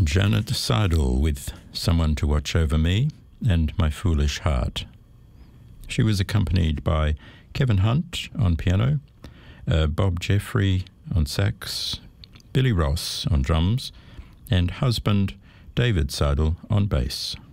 Janet Seidel with Someone to Watch Over Me and My Foolish Heart. She was accompanied by Kevin Hunt on piano, Bob Jeffrey on sax, Billy Ross on drums, and husband David Seidel on bass.